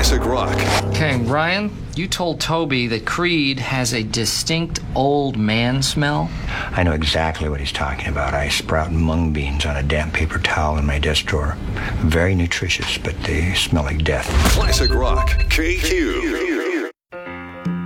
Classic rock. Okay, Ryan, you told Toby that Creed has a distinct old man smell. I know exactly what he's talking about. I sprout mung beans on a damp paper towel in my desk drawer. Very nutritious, but they smell like death. Classic rock. KQ.